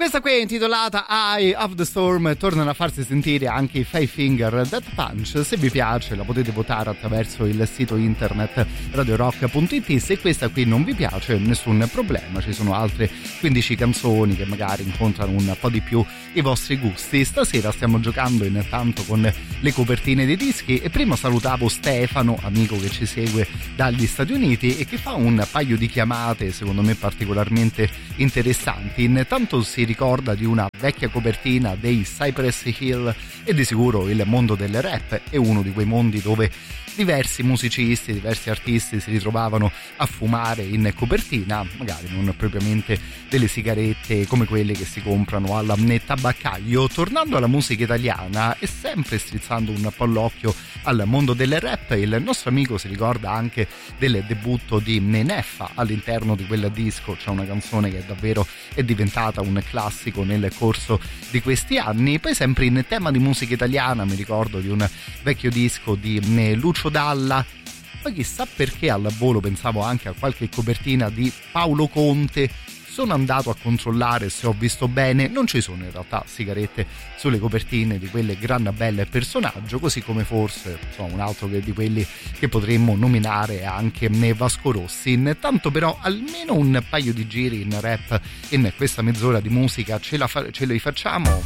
Questa qui è intitolata Eye of the Storm, tornano a farsi sentire anche i Five Finger Death Punch. Se vi piace la potete votare attraverso il sito internet radiorock.it, se questa qui non vi piace nessun problema, ci sono altre 15 canzoni che magari incontrano un po' di più i vostri gusti. Stasera stiamo giocando intanto con le copertine dei dischi e prima salutavo Stefano, amico che ci segue dagli Stati Uniti e che fa un paio di chiamate secondo me particolarmente interessanti. Intanto si ricorda di una vecchia copertina dei Cypress Hill e di sicuro il mondo del rap è uno di quei mondi dove diversi musicisti, diversi artisti si ritrovavano a fumare in copertina, magari non propriamente delle sigarette come quelle che si comprano al tabaccaio. Tornando alla musica italiana e sempre strizzando un po' l'occhio al mondo del rap, il nostro amico si ricorda anche del debutto di Neffa all'interno di quel disco. C'è una canzone che davvero è diventata un classico nel corso di questi anni. Poi sempre in tema di musica italiana mi ricordo di un vecchio disco di Lucio Dalla. Poi chissà perché al volo pensavo anche a qualche copertina di Paolo Conte. Sono andato a controllare se ho visto bene, non ci sono in realtà sigarette sulle copertine di quelle gran belle personaggio, così come forse un altro di quelli che potremmo nominare anche Vasco Rossi. Intanto però almeno un paio di giri in rap in questa mezz'ora di musica ce li facciamo,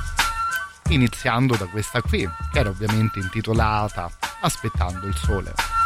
iniziando da questa qui che era ovviamente intitolata Aspettando il sole.